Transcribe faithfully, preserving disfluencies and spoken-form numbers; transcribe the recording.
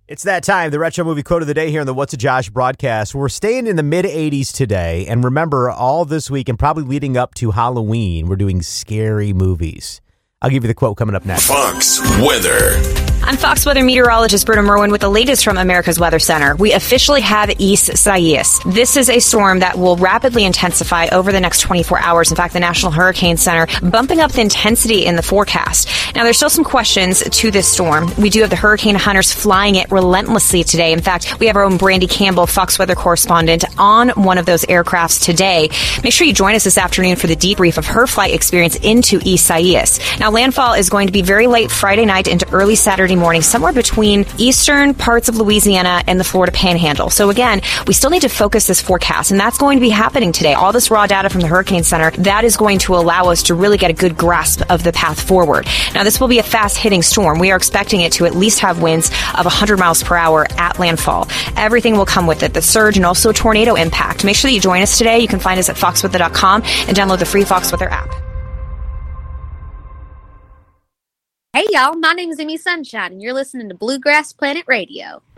It's that time, the retro movie quote of the day here on the What's a Josh broadcast. We're staying in the mid-eighties today, and remember, all this week and probably leading up to Halloween, we're doing scary movies. I'll give you the quote coming up next. Fox Weather. I'm Fox Weather meteorologist Britta Merwin with the latest from America's Weather Center. We officially have Isaias. This is a storm that will rapidly intensify over the next twenty-four hours. In fact, the National Hurricane Center bumping up the intensity in the forecast. Now, there's still some questions to this storm. We do have the hurricane hunters flying it relentlessly today. In fact, we have our own Brandy Campbell, Fox Weather correspondent, on one of those aircrafts today. Make sure you join us this afternoon for the debrief of her flight experience into Isaias. Now, landfall is going to be very late Friday night into early Saturday morning, somewhere between eastern parts of Louisiana and the Florida Panhandle. So again, we still need to focus this forecast, and that's going to be happening today. All this raw data from the Hurricane Center, that is going to allow us to really get a good grasp of the path forward. Now, this will be a fast-hitting storm. We are expecting it to at least have winds of one hundred miles per hour at landfall. Everything will come with it, the surge and also tornado impact. Make sure that you join us today. You can find us at fox weather dot com and download the free Fox Weather app. Hey y'all, my name is Amy Sunshine, and you're listening to Bluegrass Planet Radio.